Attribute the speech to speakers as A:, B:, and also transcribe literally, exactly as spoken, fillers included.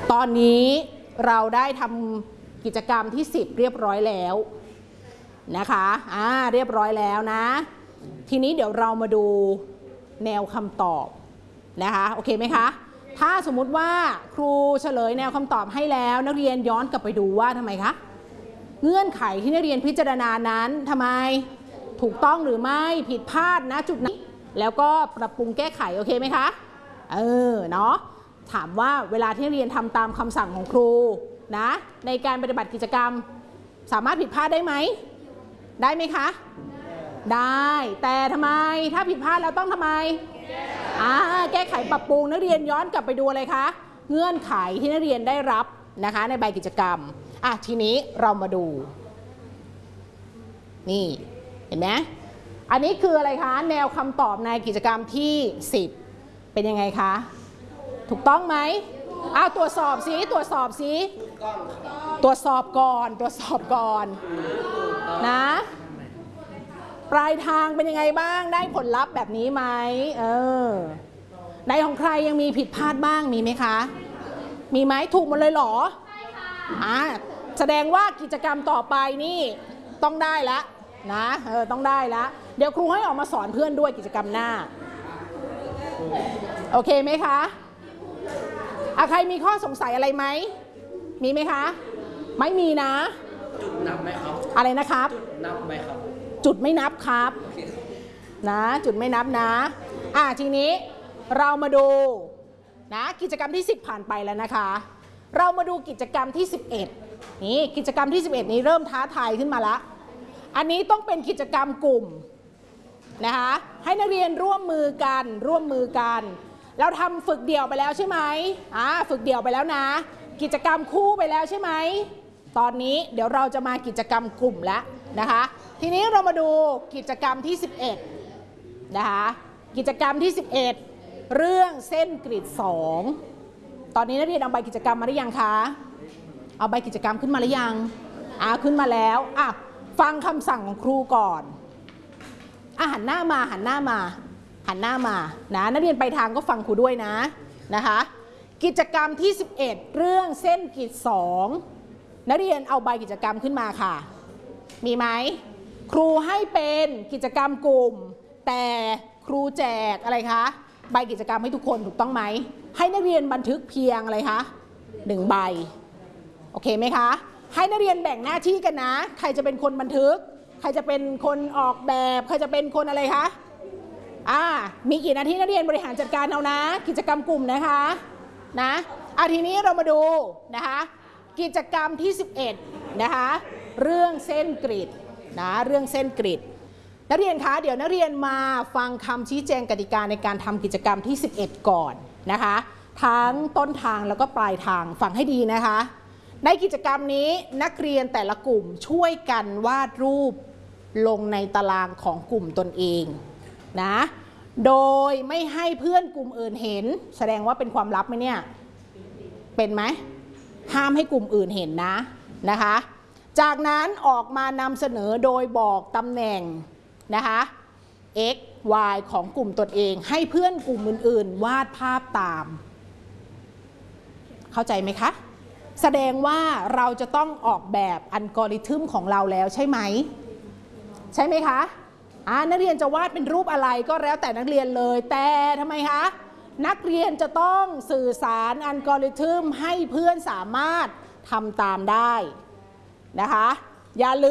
A: ตอนนี้เราได้ทำกิจกรรมที่สิบเรียบร้อยแล้วนะคะอ่าเรียบร้อยแล้วนะทีนี้เดี๋ยวเรามาดูแนวคำตอบนะคะโอเคไหมคะถ้าสมมุติว่าครูเฉลยแนวคำตอบให้แล้วนักเรียนย้อนกลับไปดูว่าทำไมคะเงื่อนไขที่นักเรียนพิจารณานั้นทำไมถูกต้องหรือไม่ผิดพลาดนะจุดนี้แล้วก็ปรับปรุงแก้ไขโอเคไหมคะเออเนาะถามว่าเวลาที่นักเรียนทำตามคำสั่งของครูนะในการปฏิบัติกิจกรรมสามารถผิดพลาดได้ไหมได้ไหมคะได้แต่ทำไมถ้าผิดพลาดแล้วต้องทำไมอ่าแก้ไขปรับปรุงนักเรียนย้อนกลับไปดูอะไรคะเงื่อนไขที่นักเรียนได้รับนะคะในใบกิจกรรมอ่ะทีนี้เรามาดูนี่เห็นไหมอันนี้คืออะไรคะแนวคำตอบในกิจกรรมที่สิบเป็นยังไงคะถูกต้องไหมอ้าวตรวจสอบสิตรวจสอบสิตรวจสอบก่อนตรวจสอบก่อนนะปลายทางเป็นยังไงบ้างได้ผลลัพธ์แบบนี้ไหมเออในของใครยังมีผิดพลาดบ้างมีไหมคะมีไหมถูกหมดเลยเหรอใช่ค่ะอ่าแสดงว่ากิจกรรมต่อไปนี่ต้องได้แล้วนะเออต้องได้แล้วเดี๋ยวครูให้ออกมาสอนเพื่อนด้วยกิจกรรมหน้าโอเคไหมคะอ่ะใครมีข้อสงสัยอะไรไหมมีไหมคะไม่มีนะ
B: จุดนับไหมครับ
A: อะไรนะครับ
B: จุดนับไหมครับ
A: จุดไม่นับครับนะจุดไม่นับนะอ่ะทีนี้เรามาดูนะกิจกรรมที่สิบผ่านไปแล้วนะคะเรามาดูกิจกรรมที่สิบเอ็ดนี่กิจกรรมที่สิบเอ็ดนี้เริ่มท้าทายขึ้นมาละอันนี้ต้องเป็นกิจกรรมกลุ่มนะคะให้นักเรียนร่วมมือกันร่วมมือกันเราทำฝึกเดี่ยวไปแล้วใช่ไหมอ่าฝึกเดี่ยวไปแล้วนะกิจกรรมคู่ไปแล้วใช่ไหมตอนนี้เดี๋ยวเราจะมากิจกรรมกลุ่มแล้วนะคะทีนี้เรามาดูกิจกรรมที่สิบเอ็ดนะคะกิจกรรมที่สิบเอ็ดเรื่องเส้นกรีดสองตอนนี้นักเรียนเอาใบกิจกรรมมาหรือยังคะเอาใบกิจกรรมขึ้นมาหรือยังอ่าขึ้นมาแล้วอ่ะฟังคำสั่งของครูก่อนอ่ะหันหน้ามาหันหน้ามาหันหน้ามานะนักเรียนไปทางก็ฟังครูด้วยนะนะคะกิจกรรมที่สิบเอ็ดเรื่องเส้นกรีดสองนักเรียนเอาใบกิจกรรมขึ้นมาค่ะมีไหมครูให้เป็นกิจกรรมกลุ่มแต่ครูแจกอะไรคะใบกิจกรรมให้ทุกคนถูกต้องไหมให้นักเรียนบันทึกเพียงอะไรคะหนึ่งใบโอเคไหมคะให้นักเรียนแบ่งหน้าที่กันนะใครจะเป็นคนบันทึกใครจะเป็นคนออกแบบใครจะเป็นคนอะไรคะอ่ามีกี่นาทีนักเรียนบริหารจัดการเอานะกิจกรรมกลุ่มนะคะนะอ่ะทีนี้เรามาดูนะคะกิจกรรมที่สิบเอ็ดนะคะเรื่องเส้นกรีดนะเรื่องเส้นกรีดนักเรียนคะเดี๋ยวนักเรียนมาฟังคำชี้แจงกติกาในการทำกิจกรรมที่สิบเอ็ดก่อนนะคะทั้งต้นทางแล้วก็ปลายทางฟังให้ดีนะคะในกิจกรรมนี้นักเรียนแต่ละกลุ่มช่วยกันวาดรูปลงในตารางของกลุ่มตนเองนะโดยไม่ให้เพื่อนกลุ่มอื่นเห็นแสดงว่าเป็นความลับไหมเนี่ยเป็นไหมห้ามให้กลุ่มอื่นเห็นนะนะคะจากนั้นออกมานำเสนอโดยบอกตำแหน่งนะคะ x y ของกลุ่มตนเองให้เพื่อนกลุ่มอื่นๆวาดภาพตามเข้าใจไหมคะแสดงว่าเราจะต้องออกแบบอัลกอริทึมของเราแล้วใช่ไหมใช่ไหมคะอ่านักเรียนจะวาดเป็นรูปอะไรก็แล้วแต่นักเรียนเลยแต่ทำไมคะนักเรียนจะต้องสื่อสารอัลกอริทึมให้เพื่อนสามารถทำตามได้นะคะอย่าลืม